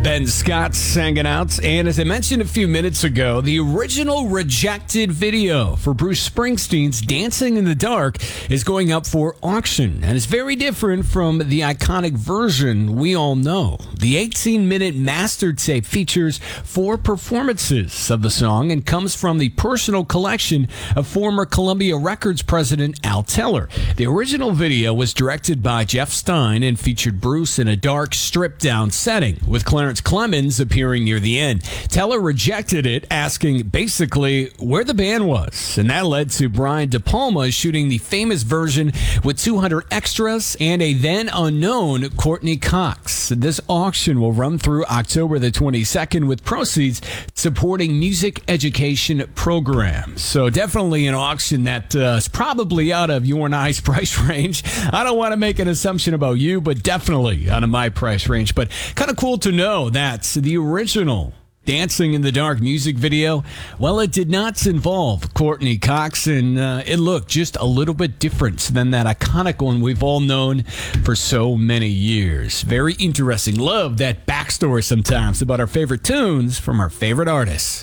Ben Scott's hanging out. And as I mentioned a few minutes ago, the original Rejected video for Bruce Springsteen's Dancing in the Dark is going up for auction. And it's very different from the iconic version we all know. The 18-minute master tape features 4 performances of the song and comes from the personal collection of former Columbia Records president Al Teller. The original video was directed by Jeff Stein and featured Bruce in a dark, stripped-down setting, with Clarence Clemens appearing near the end. Teller rejected it, asking basically where the band was, and that led to Brian De Palma shooting the famous version with 200 extras and a then unknown Courtney Cox. This auction will run through October the 22nd with proceeds supporting music education programs. So definitely an auction that is probably out of your and I's price range. I don't want to make an assumption about you, but definitely out of my price range. But kind of cool to know that the original Dancing in the Dark music video, well, it did not involve Courtney Cox, and it looked just a little bit different than that iconic one we've all known for so many years. Very interesting. Love that backstory sometimes about our favorite tunes from our favorite artists.